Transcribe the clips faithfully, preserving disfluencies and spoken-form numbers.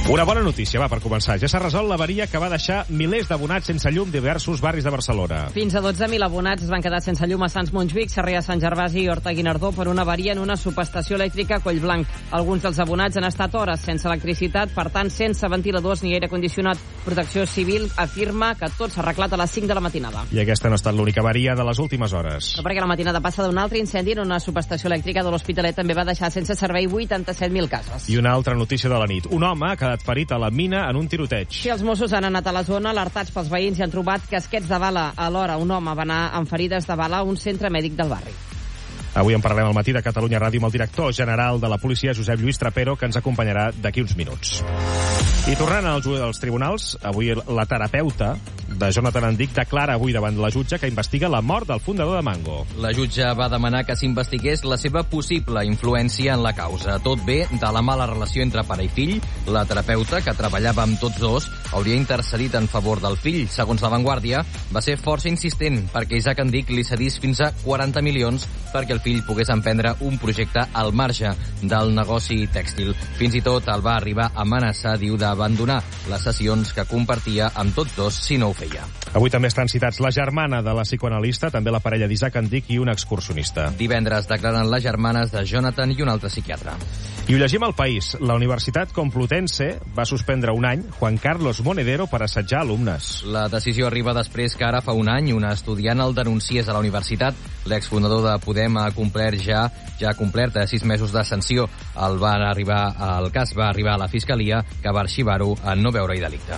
Una bona notícia, va, per començar. Ja s'ha resolt l'avaria que va deixar milers d'abonats sense llum diversos barris de Barcelona. Fins a dotze mil abonats es van quedar sense llum a Sants Montjuïc, Sarrià, Sant Gervasi i Horta Guinardó per una avaria en una subestació elèctrica a Collblanc. Alguns dels abonats han estat hores sense electricitat, per tant, sense ventiladors ni aire condicionat. Protecció Civil afirma que tot s'ha arreglat a les cinc de la matinada. I aquesta no ha estat l'única avaria de les últimes hores. No, perquè la matinada passa d'un altre incendi en una subestació elèctrica de l'Hospitalet també va deixar sense servei vuitanta-set mil cases. I una altra notícia de la nit. Un home ha quedat ferit a la mina en un tiroteig. Sí, els Mossos han anat a la zona, alertats pels veïns, i han trobat casquets de bala. Alhora, un home va anar amb ferides de bala a un centre mèdic del barri. Avui en parlem al matí de Catalunya Ràdio amb el director general de la policia, Josep Lluís Trapero, que ens acompanyarà d'aquí uns minuts. I tornant als, als tribunals, avui la terapeuta de Jonathan Andic declara avui davant la jutge que investiga la mort del fundador de Mango. La jutge va demanar que s'investigués la seva possible influència en la causa. Tot bé de la mala relació entre pare i fill. La terapeuta, que treballava amb tots dos, hauria intercedit en favor del fill. Segons La Vanguardia, va ser força insistent perquè Isaac Andic li cedís fins a quaranta milions perquè el fill pogués emprendre un projecte al marge del negoci tèxtil. Fins i tot el va arribar a amenaçar, diu, d'abandonar les sessions que compartia amb tots dos si no ho feia. Avui també estan citats la germana de la psicoanalista, també la parella d'Isaac Andic i un excursionista. Divendres declaren les germanes de Jonathan i un altre psiquiatre. I ho llegim al País. La Universitat Complutense va suspendre un any Juan Carlos Monedero per assetjar alumnes. La decisió arriba després que ara fa un any una estudiant el denunciés a la universitat. L'exfundador de Podem ha complert ja ja ha complert sis mesos de sanció. El, va arribar, el cas va arribar a la Fiscalia, que va arxivar-ho en no veure-hi delicte.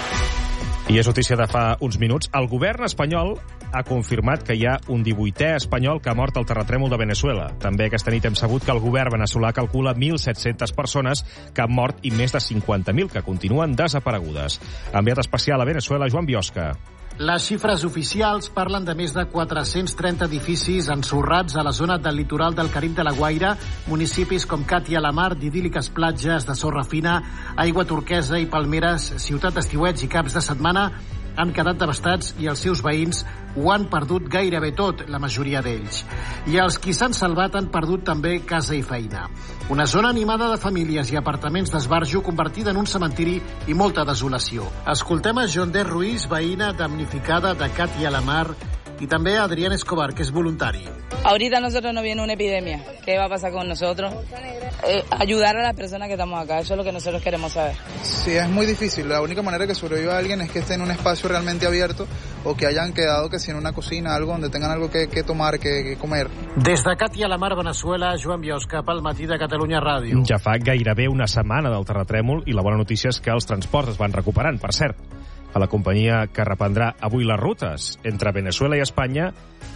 I és notícia de fa uns minuts. El govern espanyol ha confirmat que hi ha un divuitè espanyol que ha mort al terratrèmol de Venezuela. També aquesta nit hem sabut que el govern veneçolà calcula mil set-centes persones que han mort i més de cinquanta mil que continuen desaparegudes. Enviat especial a Venezuela, Joan Biosca. Les xifres oficials parlen de més de quatre-cents trenta edificis ensorrats a la zona del litoral del Carib de la Guaira, municipis com Càtia la Mar, d'idíl·liques platges de sorra fina, aigua turquesa i palmeres, ciutat d'estiuets i caps de setmana, han quedat devastats i els seus veïns ho han perdut gairebé tot, la majoria d'ells. I els qui s'han salvat han perdut també casa i feina. Una zona animada de famílies i apartaments d'esbarjo convertida en un cementiri i molta desolació. Escoltem a Jondé Ruiz, veïna damnificada de Càtia la Mar, y también a Adrián Escobar, que es voluntario. Ahorita a nosotros nos viene una epidemia. ¿Qué va a pasar con nosotros? Eh, ayudar a las personas que estamos acá. Eso es lo que nosotros queremos saber. Sí, es muy difícil. La única manera que sobreviva alguien es que esté en un espacio realmente abierto o que hayan quedado que si en una cocina, algo donde tengan algo que, que tomar, que, que comer. Des de Càtia la Mar, Venezuela, Joan Biosca, pel matí de Catalunya Ràdio. Ja fa gairebé una setmana del terratrèmol i la bona notícia és que els transports es van recuperant. Per cert, a la companyia que reprendrà avui les rutes entre Venezuela i Espanya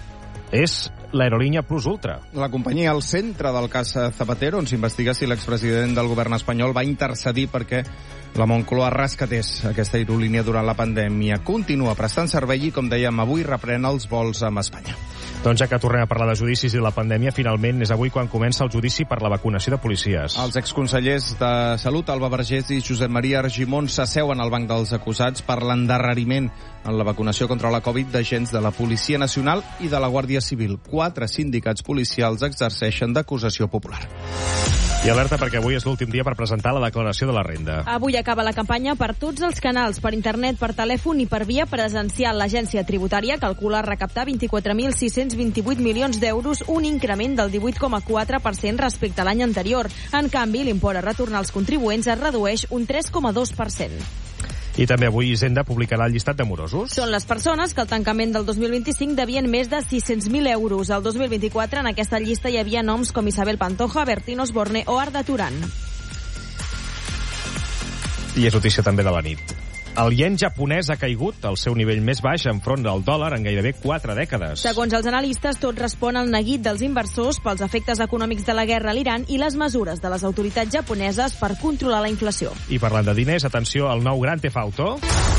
és l'aerolínia Plus Ultra. La companyia al centre del cas Zapatero, on s'investiga si l'expresident del govern espanyol va intercedir perquè la Moncloa rescatés aquesta aerolínia durant la pandèmia. Continua prestant servei i, com dèiem, avui reprèn els vols amb Espanya. Doncs ja que tornem a parlar de judicis i la pandèmia, finalment és avui quan comença el judici per la vacunació de policies. Els exconsellers de Salut, Alba Vergés i Josep Maria Argimon, s'asseuen al banc dels acusats per l'endarreriment en la vacunació contra la Covid d'agents de la Policia Nacional i de la Guàrdia Civil. Quatre sindicats policials exerceixen d'acusació popular. I alerta perquè avui és l'últim dia per presentar la declaració de la renda. Avui acaba la campanya per tots els canals, per internet, per telèfon i per via presencial. L'agència tributària calcula recaptar vint-i-quatre mil sis-cents vint-i-vuit milions d'euros, un increment del divuit coma quatre per cent respecte a l'any anterior. En canvi, l'import a retornar als contribuents es redueix un tres coma dos per cent. I també avui Hisenda publicarà el llistat de morosos. Són les persones que al tancament del dos mil vint-i-cinc devien més de sis-cents mil euros. El dos mil vint-i-quatre en aquesta llista hi havia noms com Isabel Pantoja, Bertín Osborne o Arda Turan. I és notícia també de la nit. El ien japonès ha caigut al seu nivell més baix enfront del dòlar en gairebé quatre dècades. Segons els analistes, tot respon al neguit dels inversors pels efectes econòmics de la guerra a l'Iran i les mesures de les autoritats japoneses per controlar la inflació. I parlant de diners, atenció al nou Grand Theft Auto.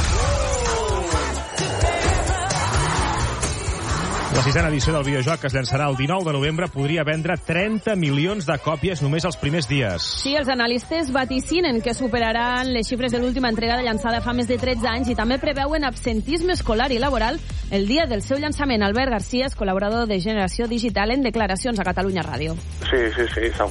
La sisena edició del videojoc, que es llançarà el dinou de novembre, podria vendre trenta milions de còpies només els primers dies. Sí, els analistes vaticinen que superaran les xifres de l'última entrega de llançada fa més de tretze anys i també preveuen absentisme escolar i laboral el dia del seu llançament. Albert García és col·laborador de Generació Digital en declaracions a Catalunya Ràdio. Sí, sí, sí, segur.